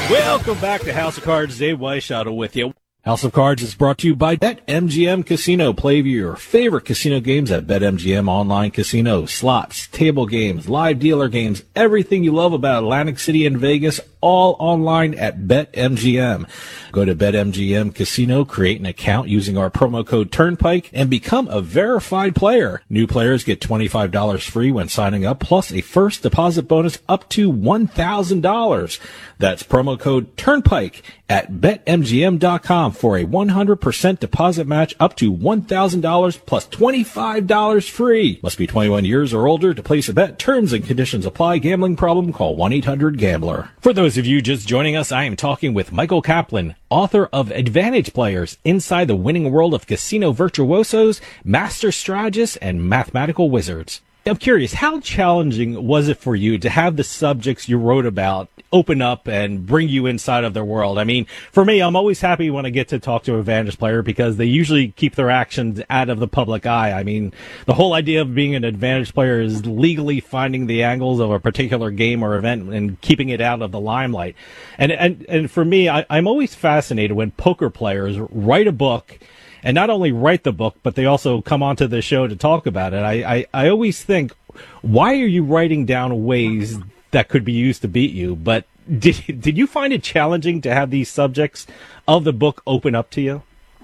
Welcome back to House of Cards. Dave Weishottle with you. House of Cards is brought to you by BetMGM Casino. Play your favorite casino games at BetMGM Online Casino. Slots, table games, live dealer games, everything you love about Atlantic City and Vegas, all online at BetMGM. Go to BetMGM Casino, create an account using our promo code Turnpike, and become a verified player. New players get $25 free when signing up, plus a first deposit bonus up to $1,000. That's promo code Turnpike at BetMGM.com for a 100% deposit match up to $1,000 plus $25 free. Must be 21 years or older to place a bet. Terms and conditions apply. Gambling problem? Call 1-800-GAMBLER. For those of you just joining us, I am talking with Michael Kaplan, author of Advantage Players, Inside the Winning World of Casino Virtuosos, Master Strategists, and Mathematical Wizards. I'm curious, how challenging was it for you to have the subjects you wrote about open up and bring you inside of their world? I mean, for me, I'm always happy when I get to talk to an Advantage player because they usually keep their actions out of the public eye. I mean, the whole idea of being an Advantage player is legally finding the angles of a particular game or event and keeping it out of the limelight. And for me, I'm always fascinated when poker players write a book and not only write the book, but they also come onto the show to talk about it. I always think, why are you writing down ways that could be used to beat you? But did you find it challenging to have these subjects of the book open up to you?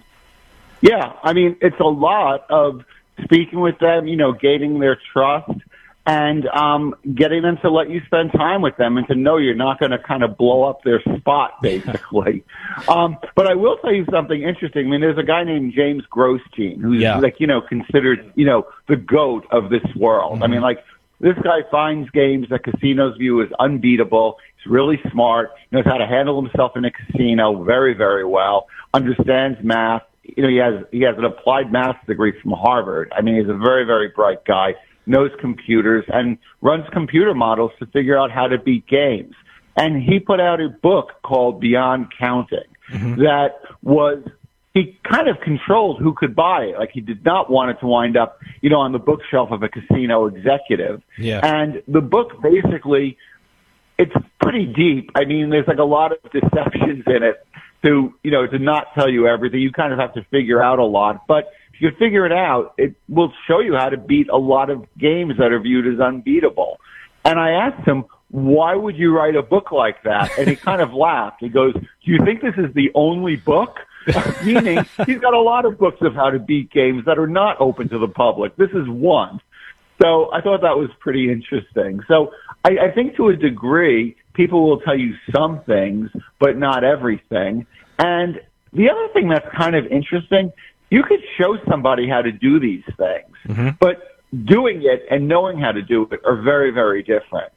Yeah, I mean, it's a lot of speaking with them, gaining their trust and getting them to let you spend time with them and to know you're not going to kind of blow up their spot, basically. But I will tell you something interesting. I mean, there's a guy named James Grosjean who's considered, the GOAT of this world. Mm-hmm. I mean, this guy finds games that casinos view as unbeatable. He's really smart, knows how to handle himself in a casino very, very well, understands math. He has an applied math degree from Harvard. I mean, he's a very, very bright guy, knows computers, and runs computer models to figure out how to beat games. And he put out a book called Beyond Counting that he kind of controlled who could buy it. Like, he did not want it to wind up, on the bookshelf of a casino executive. Yeah. And the book basically, it's pretty deep. I mean, there's a lot of deceptions in it to not tell you everything. You kind of have to figure out a lot. But if you figure it out, it will show you how to beat a lot of games that are viewed as unbeatable. And I asked him, why would you write a book like that? And he kind of laughed. He goes, do you think this is the only book? Meaning, he's got a lot of books of how to beat games that are not open to the public. This is one. So I thought that was pretty interesting. So I think to a degree, people will tell you some things, but not everything. And the other thing that's kind of interesting, you could show somebody how to do these things, but doing it and knowing how to do it are very, very different.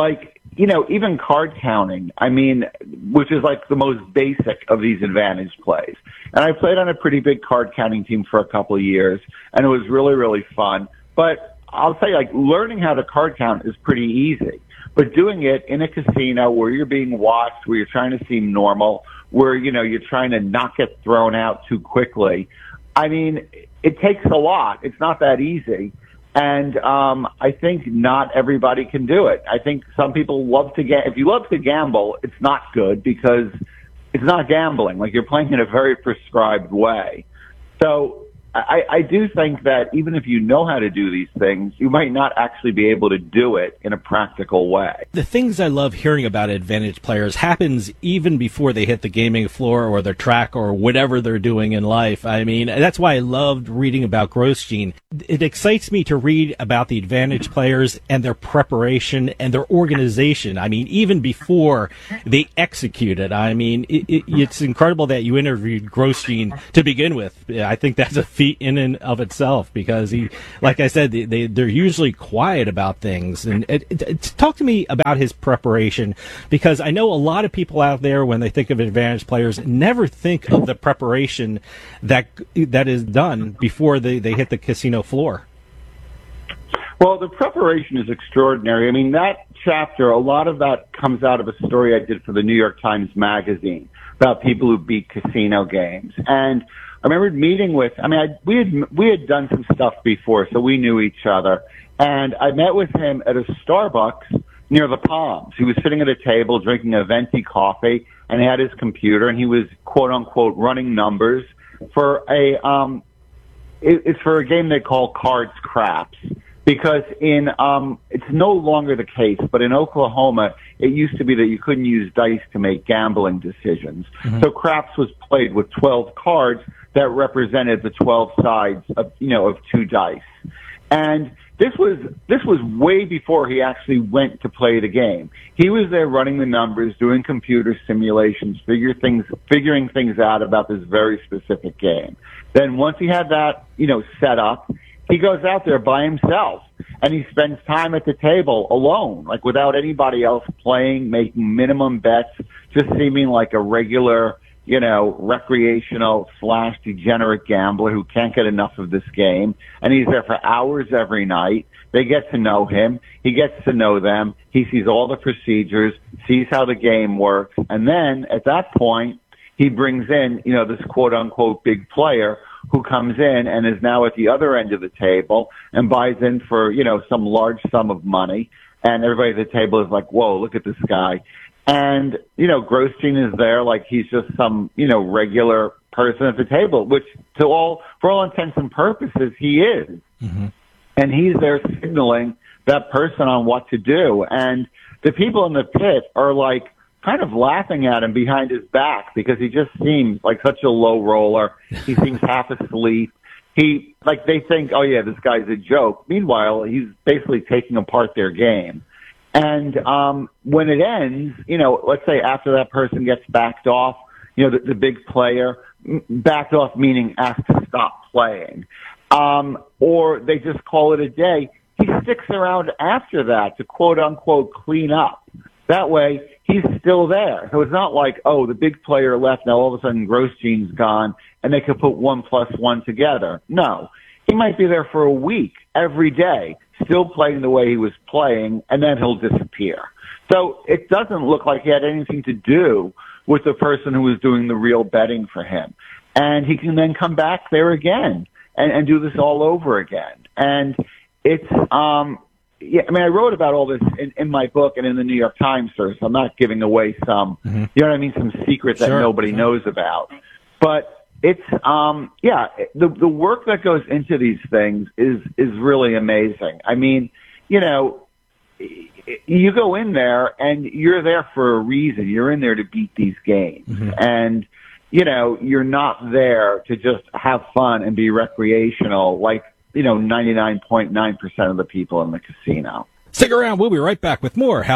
Even card counting, I mean, which is the most basic of these advantage plays. And I played on a pretty big card counting team for a couple of years, and it was really, really fun. But I'll say, learning how to card count is pretty easy. But doing it in a casino where you're being watched, where you're trying to seem normal, where, you're trying to not get thrown out too quickly, I mean, it takes a lot. It's not that easy. And I think not everybody can do it. I think some people love to if you love to gamble, it's not good because it's not gambling. You're playing in a very prescribed way. So I do think that even if you know how to do these things, you might not actually be able to do it in a practical way. The things I love hearing about Advantage players happens even before they hit the gaming floor or the track or whatever they're doing in life. I mean, that's why I loved reading about Grosjean. It excites me to read about the Advantage players and their preparation and their organization. I mean, even before they execute it. I mean, it's incredible that you interviewed Grosjean to begin with. I think that's a feat in and of itself because he, like I said, they're usually quiet about things. And talk to me about his preparation, because I know a lot of people out there, when they think of Advantage players, never think of the preparation that is done before they hit the casino floor. Well, the preparation is extraordinary. I mean, that chapter, a lot of that comes out of a story I did for the New York Times Magazine about people who beat casino games. And I remember meeting with, we had done some stuff before, so we knew each other. And I met with him at a Starbucks, near the Palms. He was sitting at a table drinking a venti coffee, and he had his computer, and he was quote unquote running numbers for it's for a game they call Cards Craps. Because it's no longer the case, but in Oklahoma, it used to be that you couldn't use dice to make gambling decisions. Mm-hmm. So craps was played with 12 cards that represented the 12 sides of two dice. And this was way before he actually went to play the game. He was there running the numbers, doing computer simulations, figuring things out about this very specific game. Then once he had that, set up, he goes out there by himself, and he spends time at the table alone, like without anybody else playing, making minimum bets, just seeming like a regular, recreational / degenerate gambler who can't get enough of this game. And he's there for hours every night. They get to know him. He gets to know them. He sees all the procedures, sees how the game works. And then at that point, he brings in, this quote unquote big player who comes in and is now at the other end of the table and buys in for, some large sum of money. And everybody at the table is like, whoa, look at this guy. And, Grosjean is there like he's just some, regular person at the table, which for all intents and purposes, he is. Mm-hmm. And he's there signaling that person on what to do. And the people in the pit are like, kind of laughing at him behind his back because he just seems like such a low roller. He seems half asleep. They think, oh yeah, this guy's a joke. Meanwhile, he's basically taking apart their game. And, when it ends, let's say after that person gets backed off, the big player, backed off meaning asked to stop playing, or they just call it a day, he sticks around after that to quote unquote clean up. That way, he's still there. So it's not like, oh, the big player left, now all of a sudden Grosjean's gone, and they could put 1 + 1 together. No. He might be there for a week, every day, still playing the way he was playing, and then he'll disappear. So it doesn't look like he had anything to do with the person who was doing the real betting for him. And he can then come back there again and do this all over again. And it's, I wrote about all this in my book and in the New York Times, sir, so I'm not giving away some, some secret that nobody knows about. But it's, the work that goes into these things is really amazing. I mean, you go in there and you're there for a reason. You're in there to beat these games. Mm-hmm. And, you're not there to just have fun and be recreational like, 99.9% of the people in the casino. Stick around. We'll be right back with more